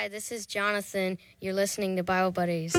Hi, this is Jonathan. You're listening to Bible Buddies.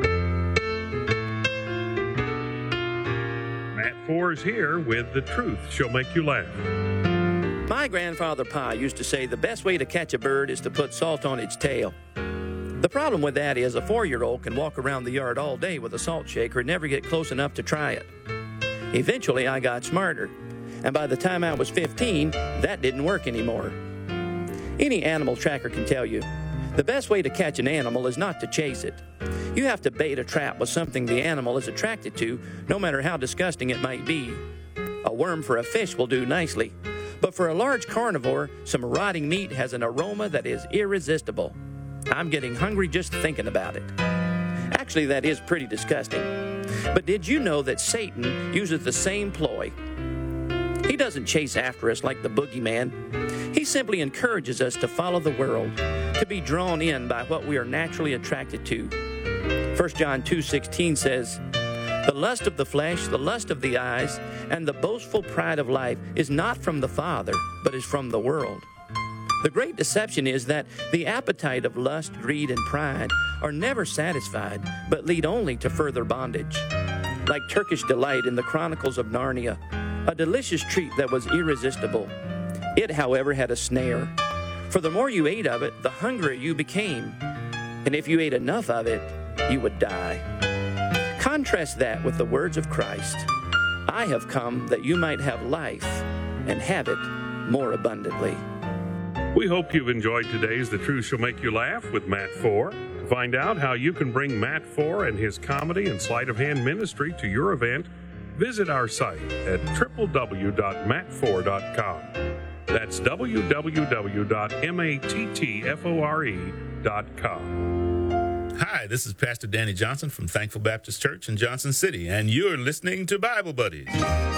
Matt Four is here with The Truth Shall Make You Laugh. My grandfather Pa used to say the best way to catch a bird is to put salt on its tail. The problem with that is a 4-year-old can walk around the yard all day with a salt shaker and never get close enough to try it. Eventually, I got smarter, and by the time I was 15, that didn't work anymore. Any animal tracker can tell you, the best way to catch an animal is not to chase it. You have to bait a trap with something the animal is attracted to, no matter how disgusting it might be. A worm for a fish will do nicely, but for a large carnivore, some rotting meat has an aroma that is irresistible. I'm getting hungry just thinking about it. Actually, that is pretty disgusting. But did you know that Satan uses the same ploy? He doesn't chase after us like the boogeyman. He simply encourages us to follow the world, to be drawn in by what we are naturally attracted to. 1 John 2:16 says, "The lust of the flesh, the lust of the eyes, and the boastful pride of life is not from the Father, but is from the world." The great deception is that the appetite of lust, greed, and pride are never satisfied, but lead only to further bondage. Like Turkish delight in the Chronicles of Narnia, a delicious treat that was irresistible. It, however, had a snare. For the more you ate of it, the hungrier you became. And if you ate enough of it, you would die. Contrast that with the words of Christ. I have come that you might have life and have it more abundantly. We hope you've enjoyed today's The Truth Shall Make You Laugh with Matt Four. To find out how you can bring Matt Four and his comedy and sleight of hand ministry to your event, visit our site at www.mattfor.com. That's www.mattfore.com. Hi, this is Pastor Danny Johnson from Thankful Baptist Church in Johnson City, and you're listening to Bible Buddies.